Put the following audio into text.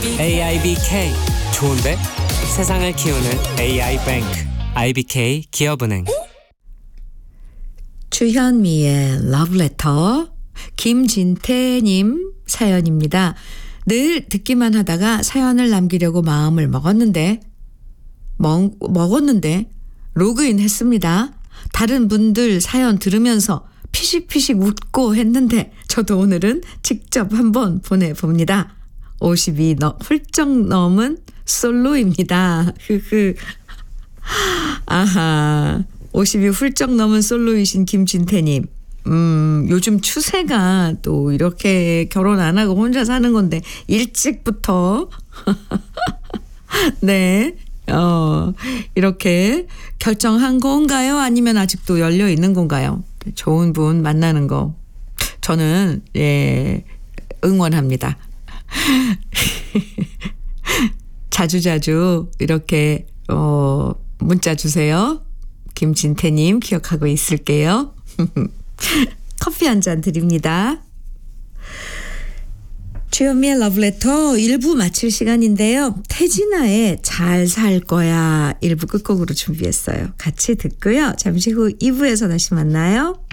AIBK 좋은데? 세상을 키우는 AI뱅크 IBK 기업은행. 주현미의 러브레터 김진태님 사연입니다. 늘 듣기만 하다가 사연을 남기려고 마음을 먹었는데 로그인 했습니다. 다른 분들 사연 들으면서 피식피식 웃고 했는데 저도 오늘은 직접 한번 보내봅니다. 50이 훌쩍 넘은 솔로입니다. 아하, 50이 훌쩍 넘은 솔로이신 김진태님. 요즘 추세가 또 이렇게 결혼 안 하고 혼자 사는 건데 일찍부터 네, 이렇게 결정한 건가요? 아니면 아직도 열려 있는 건가요? 좋은 분 만나는 거 저는 응원합니다. 자주자주 이렇게 문자 주세요. 김진태님 기억하고 있을게요. 커피 한 잔 드립니다. 주현미의 러브레터 1부 마칠 시간인데요. 태진아의 잘 살 거야 1부 끝곡으로 준비했어요. 같이 듣고요. 잠시 후 2부에서 다시 만나요.